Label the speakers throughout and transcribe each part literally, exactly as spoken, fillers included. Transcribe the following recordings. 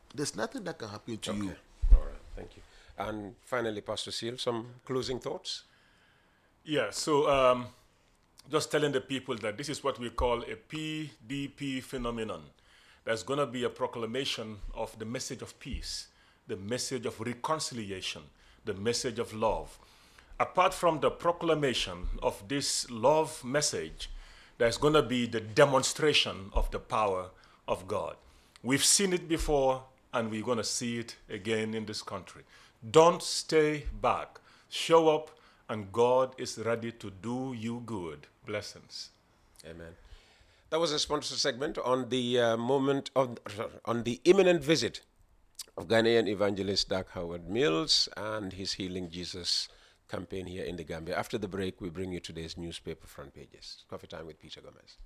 Speaker 1: There's nothing that can happen to
Speaker 2: Okay.
Speaker 1: you.
Speaker 2: All right. Thank you. And finally, Pastor Seal, some closing thoughts?
Speaker 3: Yeah, so um, just telling the people that this is what we call a P D P phenomenon. There's going to be a proclamation of the message of peace, the message of reconciliation, the message of love. Apart from the proclamation of this love message, there's going to be the demonstration of the power of God. We've seen it before, and we're going to see it again in this country. Don't stay back. Show up, and God is ready to do you good. Blessings.
Speaker 2: Amen. That was a sponsored segment on the uh, moment of on the imminent visit of Ghanaian evangelist Doug Howard Mills and his Healing Jesus campaign here in the Gambia. After the break, we bring you today's newspaper front pages. Coffee time with Peter Gomez.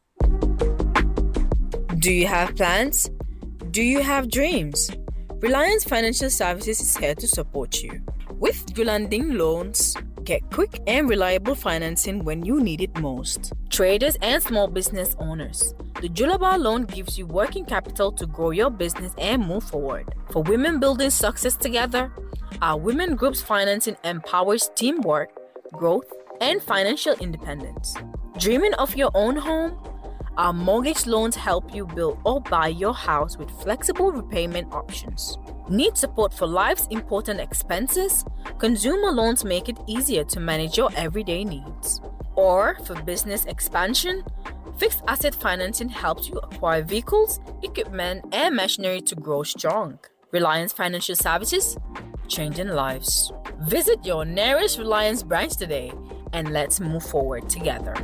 Speaker 4: Do you have plans? Do you have dreams? Reliance Financial Services is here to support you. With Yulanding Loans, get quick and reliable financing when you need it most. Traders and small business owners, the Julaba loan gives you working capital to grow your business and move forward. For women building success together, our women groups financing empowers teamwork, growth, and financial independence. Dreaming of your own home? Our mortgage loans help you build or buy your house with flexible repayment options. Need support for life's important expenses? Consumer loans make it easier to manage your everyday needs. Or for business expansion? Fixed asset financing helps you acquire vehicles, equipment, and machinery to grow strong. Reliance Financial Services, changing lives. Visit your nearest Reliance branch today and let's move forward together.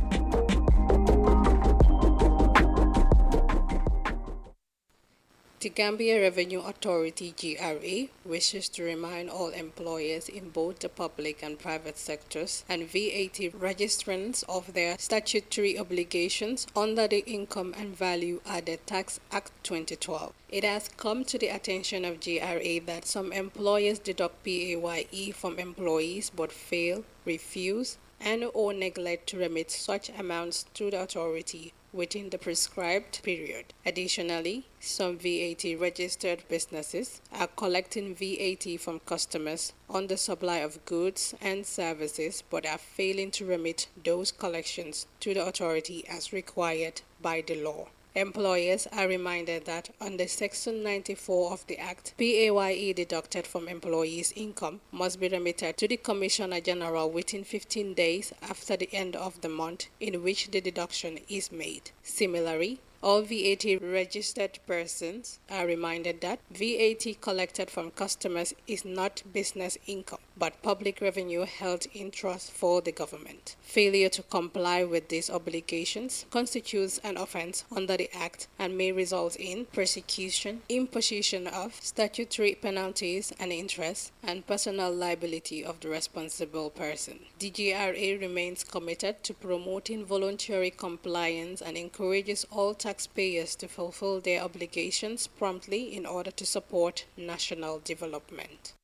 Speaker 5: The Gambia Revenue Authority G R A wishes to remind all employers in both the public and private sectors and V A T registrants of their statutory obligations under the Income and Value Added Tax Act twenty twelve. It has come to the attention of G R A that some employers deduct P A Y E from employees but fail, refuse, and or neglect to remit such amounts to the authority within the prescribed period. Additionally, some V A T registered businesses are collecting V A T from customers on the supply of goods and services but are failing to remit those collections to the authority as required by the law. Employers are reminded that under Section ninety-four of the Act, P A Y E deducted from employees' income must be remitted to the Commissioner General within fifteen days after the end of the month in which the deduction is made. Similarly, all V A T registered persons are reminded that V A T collected from customers is not business income, but public revenue held in trust for the government. Failure to comply with these obligations constitutes an offense under the Act and may result in prosecution, imposition of statutory penalties and interest, and personal liability of the responsible person. The G R A remains committed to promoting voluntary compliance and encourages all taxpayers to fulfill their obligations promptly in order to support national development.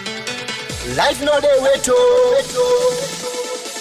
Speaker 6: Life no dey wait oh.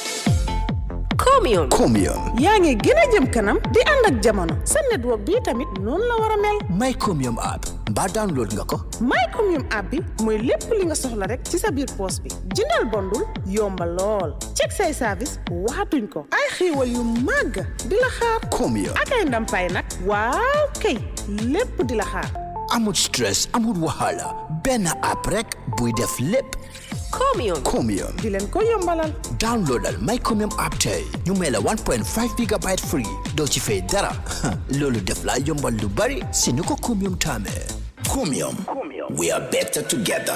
Speaker 7: Comium.
Speaker 6: Comium.
Speaker 7: yaa ngi gën a jëm kanam di ànd ak jamono sa network bi tamit noonu la war a mel.
Speaker 6: My Comium app mbaa download nga ko.
Speaker 7: My Comium app bi mooy lépp li nga soxla rek ci sa biir poos bi jëndal bondul yomba lool check say service waxatuñ ko ay xéewal yu màgg di la xaar.
Speaker 6: Comium
Speaker 7: ak ay ndampaay nag waaw kay lépp di la xaar.
Speaker 6: amul stress amul wahala benn app rek buy def lépp.
Speaker 7: Comium.
Speaker 6: Comium.
Speaker 7: di leen ko yombalal.
Speaker 6: Downloadal My Comium app tey ñu may la one point five gigabyte free doo ci fay dara loolu def la yombal lu bari si ñu ko Comium taamee. Comium. We are better together.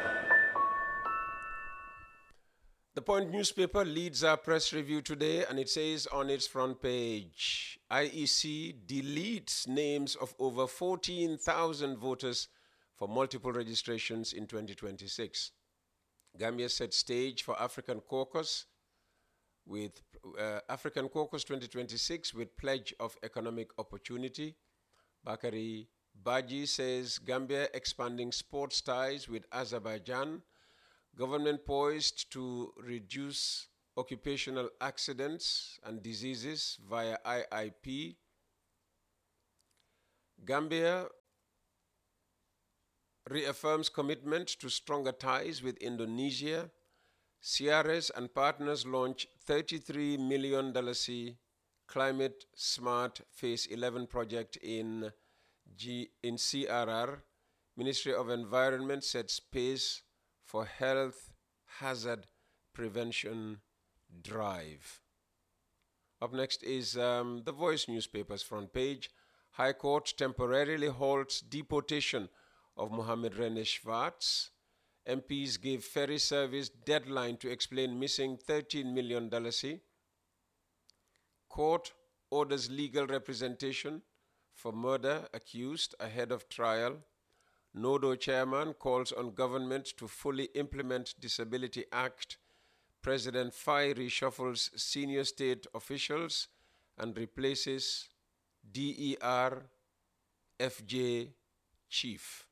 Speaker 2: The Point newspaper leads our press review today, and it says on its front page, I E C deletes names of over fourteen thousand voters for multiple registrations in twenty twenty-six. Gambia set stage for African Caucus with uh, African Caucus twenty twenty-six with pledge of economic opportunity. Bakari Baji says Gambia expanding sports ties with Azerbaijan. Government poised to reduce occupational accidents and diseases via I I P. Gambia reaffirms commitment to stronger ties with Indonesia. C R S and partners launch thirty-three million dollars Climate Smart Phase eleven project in, G, in C R R. Ministry of Environment sets pace for health hazard prevention drive. Up next is um, The Voice newspaper's front page. High Court temporarily halts deportation of Mohammed Rene Schwartz. M Ps give ferry service deadline to explain missing thirteen million dollars. Court orders legal representation for murder accused ahead of trial. NODO chairman calls on government to fully implement Disability Act. President Faye reshuffles senior state officials and replaces D E R F J chief.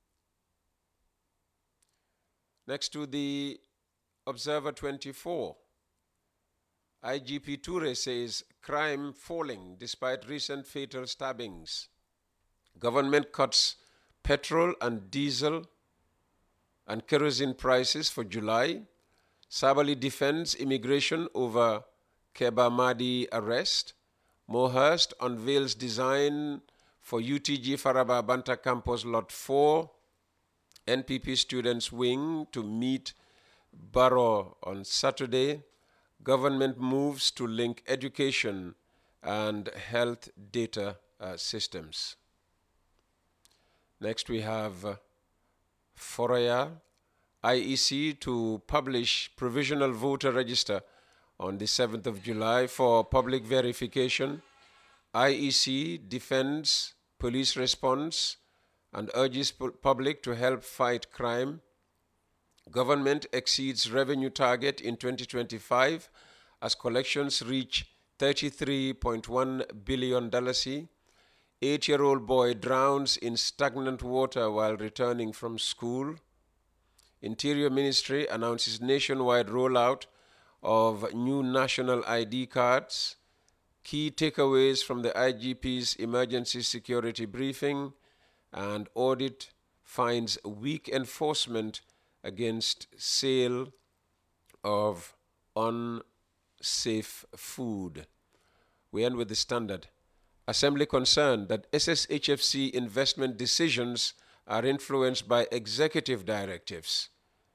Speaker 2: Next to the Observer twenty-four, I G P Toure says crime falling despite recent fatal stabbings. Government cuts petrol and diesel and kerosene prices for July. Sabali defends immigration over Keba Madi arrest. Mohurst unveils design for U T G Faraba Banta Campus Lot four. N P P students wing to meet Barrow on Saturday. Government moves to link education and health data uh, systems. Next we have uh, Foraya, I E C to publish provisional voter register on the seventh of July for public verification. I E C defends police response and urges public to help fight crime. Government exceeds revenue target in twenty twenty-five as collections reach thirty-three point one billion dollars. Eight-year-old boy drowns in stagnant water while returning from school. Interior Ministry announces nationwide rollout of new national I D cards. Key takeaways from the I G P's emergency security briefing. And audit finds weak enforcement against sale of unsafe food. We end with the Standard. Assembly concerned that S S H F C investment decisions are influenced by executive directives.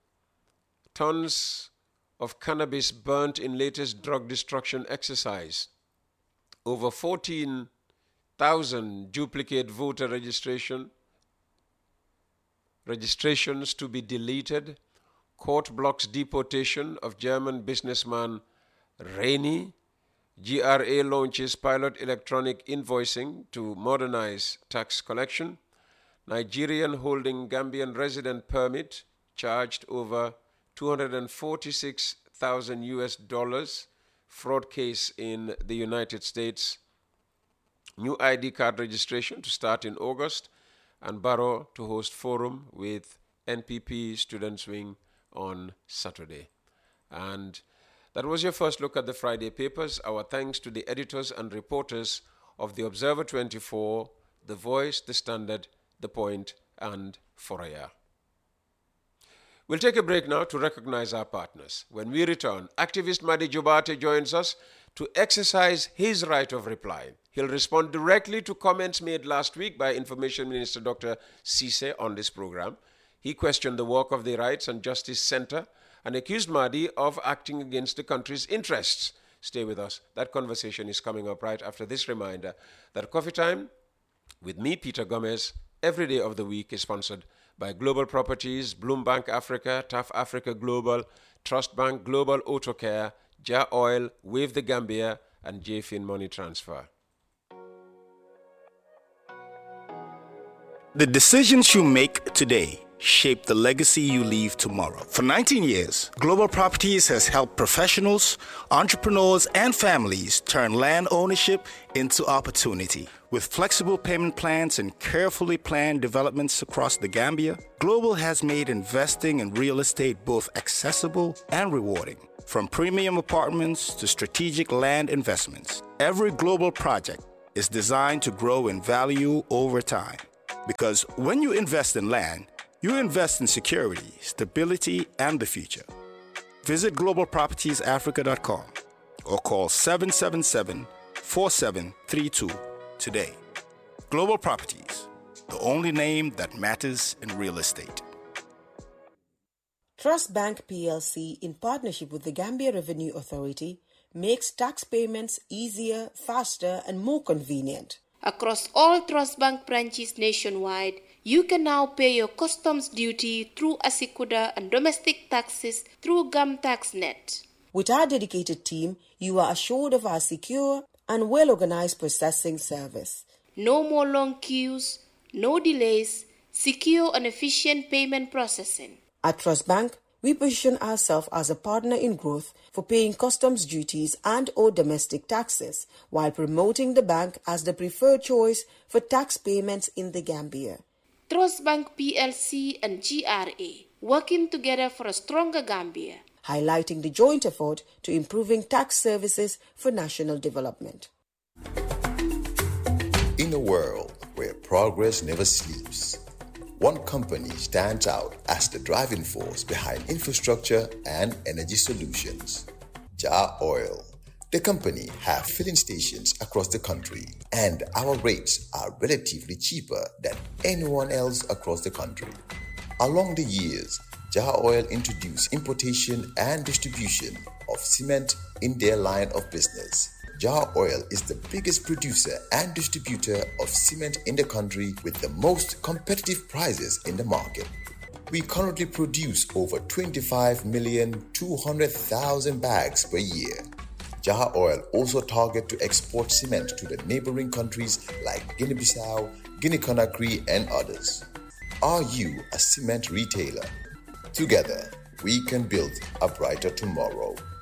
Speaker 2: Tons of cannabis burnt in latest drug destruction exercise. Over fourteen thousand duplicate voter registration registrations to be deleted. Court blocks deportation of German businessman Reini. G R A launches pilot electronic invoicing to modernize tax collection. Nigerian holding Gambian resident permit charged over two hundred forty-six thousand U S dollars. Fraud case in the United States. New I D card registration to start in August, and Barrow to host forum with N P P Students Wing on Saturday. And that was your first look at the Friday papers. Our thanks to the editors and reporters of the Observer twenty-four, The Voice, The Standard, The Point, and Foraya. We'll take a break now to recognize our partners. When we return, activist Madi Jobate joins us to exercise his right of reply. He'll respond directly to comments made last week by Information Minister Doctor Cisse on this program. He questioned the work of the Rights and Justice Center and accused Madi of acting against the country's interests. Stay with us. That conversation is coming up right after this reminder that Coffee Time with me, Peter Gomez, every day of the week is sponsored by Global Properties, Bloombank Africa, T A F Africa Global, Trust Bank, Global Auto Care, Jar Oil, Wave the Gambia, and J Fin Money Transfer.
Speaker 1: The decisions you make today shape the legacy you leave tomorrow. For nineteen years, Global Properties has helped professionals, entrepreneurs, and families turn land ownership into opportunity. With flexible payment plans and carefully planned developments across the Gambia, Global has made investing in real estate both accessible and rewarding. From premium apartments to strategic land investments, every Global project is designed to grow in value over time. Because when you invest in land, You invest in security, stability, and the future. Visit global properties africa dot com or call seven seven seven, four seven three two today. Global Properties, the only name that matters in real estate.
Speaker 8: Trust Bank P L C, in partnership with the Gambia Revenue Authority, makes tax payments easier, faster, and more convenient.
Speaker 9: Across all Trust Bank branches nationwide, you can now pay your customs duty through Asikuda and domestic taxes through GamTaxNet.
Speaker 8: With our dedicated team, you are assured of our secure and well-organized processing service.
Speaker 9: No more long queues, no delays, secure and efficient payment processing.
Speaker 8: At Trust Bank, we position ourselves as a partner in growth for paying customs duties and or domestic taxes, while promoting the bank as the preferred choice for tax payments in the Gambia.
Speaker 9: Trust Bank P L C and G R A, working together for a stronger Gambia.
Speaker 8: Highlighting the joint effort to improving tax services for national development.
Speaker 10: In a world where progress never sleeps, one company stands out as the driving force behind infrastructure and energy solutions. Jar Oil. The company have filling stations across the country, and our rates are relatively cheaper than anyone else across the country. Along the years, Jar Oil introduced importation and distribution of cement in their line of business. Jar Oil is the biggest producer and distributor of cement in the country with the most competitive prices in the market. We currently produce over twenty-five million two hundred thousand bags per year. Jar Oil also target to export cement to the neighboring countries like Guinea-Bissau, Guinea-Conakry, and others. Are you a cement retailer? Together, we can build a brighter tomorrow.